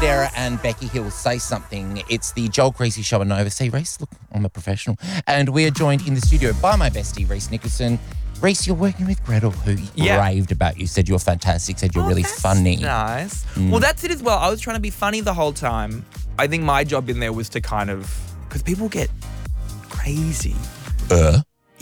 Fodera and Becky Hill Say Something. It's the Joel Creasy Show on Nova. See, Reese, look, I'm a professional. And we are joined in the studio by my bestie, Reese Nicholson. Reese, you're working with Gretel, who raved about you, said you're fantastic, said you're really funny. Nice. Well, that's it as well. I was trying to be funny the whole time. I think my job in there was to kind of, because people get crazy. Yeah.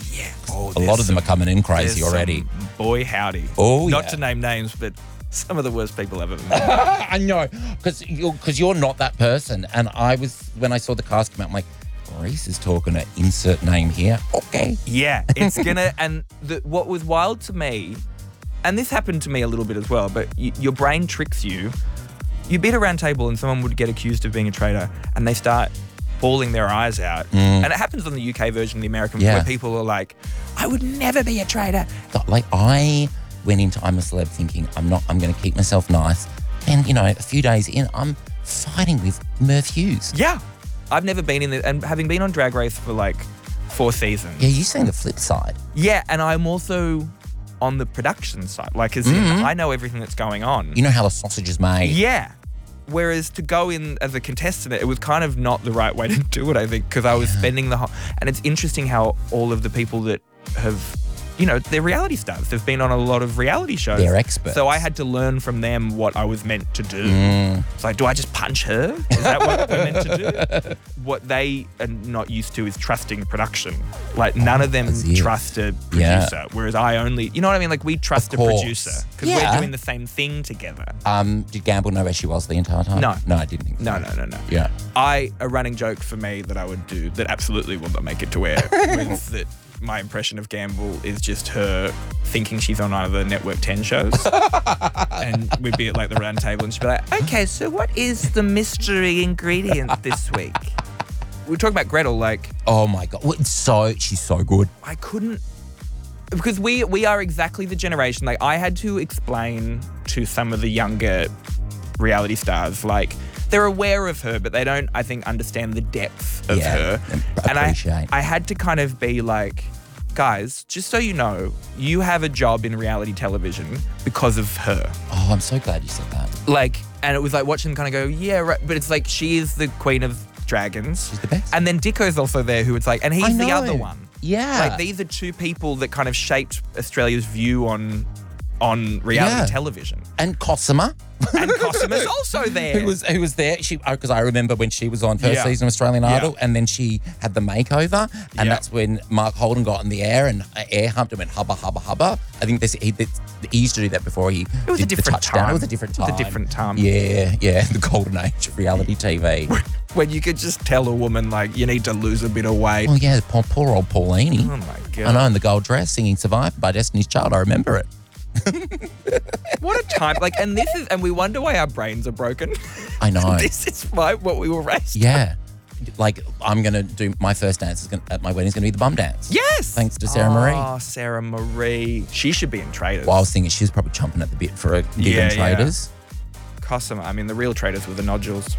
A lot of them are coming in crazy already. Boy, howdy. Oh, Not to name names, but some of the worst people I've ever met. I know, because you're not that person. And when I saw the cast come out, I'm like, Reese is talking to insert name here. Okay. Yeah, it's gonna, and what was wild to me, and this happened to me a little bit as well, but your brain tricks you. You beat a round table and someone would get accused of being a traitor and they start bawling their eyes out. And it happens on the UK version, the American, where people are like, I would never be a traitor. Like, I went into I'm a Celeb thinking I'm going to keep myself nice. And, a few days in, I'm fighting with Murph Hughes. Yeah. I've never been in it, and having been on Drag Race for like 4 seasons. Yeah, you're saying the flip side. Yeah, and I'm also on the production side. Like, as in, I know everything that's going on. You know how the sausage is made. Yeah. Whereas to go in as a contestant, it was kind of not the right way to do it, I think, because I was spending the whole... And it's interesting how all of the people that have... they're reality stars. They've been on a lot of reality shows. They're experts. So I had to learn from them what I was meant to do. It's like, do I just punch her? Is that what we're meant to do? What they are not used to is trusting production. Like, none of them trust a producer. Whereas I only, you know what I mean? Like, we trust a producer because we're doing the same thing together. Did Gamble know where she was the entire time? No. No, I didn't think so. No. Yeah. A running joke for me that I would do that absolutely will not make it to air was that my impression of Gamble is just her thinking she's on one of the Network 10 shows. And we'd be at like the round table and she'd be like, okay, so what is the mystery ingredient this week? We were talking about Gretel, like... Oh my God. She's so good. I couldn't... Because we are exactly the generation, like I had to explain to some of the younger reality stars, like... They're aware of her, but they don't, I think, understand the depth of her. And I had to kind of be like, guys, just so you know, you have a job in reality television because of her. Oh, I'm so glad you said that. Like, and it was like watching them kind of go, yeah, right. But it's like, she is the queen of dragons. She's the best. And then Dicko's also there who it's like, and he's the other one. Yeah. Like, these are two people that kind of shaped Australia's view on reality television. And Cosima. And Cosima's also there. Who was there? Because I remember when she was on first season of Australian Idol, and then she had the makeover, and that's when Mark Holden got in the air and air humped and went hubba hubba hubba. I think he used to do that before he It was did a different the touchdown. time. It was a different time. It was a different time. Yeah, the golden age of reality TV. When you could just tell a woman, like, you need to lose a bit of weight. Oh yeah, poor old Paulini. Oh my God. I know, in the gold dress singing "Survivor" by Destiny's Child. I remember it. What a time! Like, and we wonder why our brains are broken. I know. This is what we were raised. Yeah, like I'm gonna do my first dance at my wedding is gonna be the bum dance. Yes, thanks to Sarah Marie. Oh, Sarah Marie, she should be in Traders. Well, I was thinking she's probably chomping at the bit for a gig in Traders. Cosima, I mean, the real Traders were the nodules.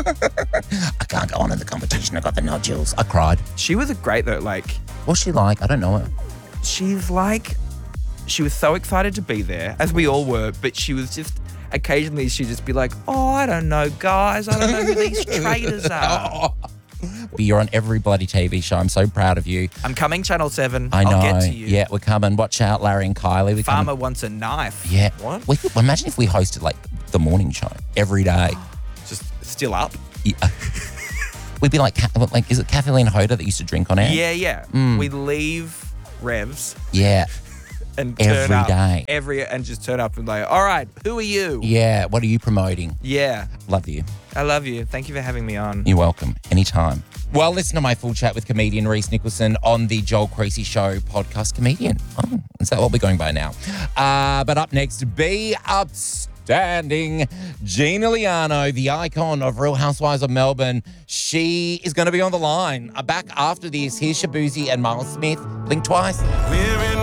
I can't go on in the competition. I got the nodules. I cried. She was great though. Like, what's she like? I don't know her. She's like. She was so excited to be there, as we all were, but she was just, occasionally she'd just be like, oh, I don't know, guys. I don't know who these traders are. You're on every bloody TV show. I'm so proud of you. I'm coming, Channel 7. I know. I'll get to you. Yeah, we're coming. Watch out, Larry and Kylie. Farmer wants a knife. Yeah. What? Imagine if we hosted, like, the morning show every day. Just still up? Yeah. We'd be like, is it Kathleen Hoda that used to drink on air? Yeah. We leave Revs. Yeah. And turn up day. And just turn up and like, all right, who are you? Yeah, what are you promoting? Yeah. Love you. I love you. Thank you for having me on. You're welcome. Anytime. Well, listen to my full chat with comedian Reese Nicholson on the Joel Creasy Show podcast. Comedian. Oh, is that what we're going by now? But up next, be upstanding Gina Liano, the icon of Real Housewives of Melbourne. She is going to be on the line. Back after this, here's Shabuzi and Miles Smith. Blink twice.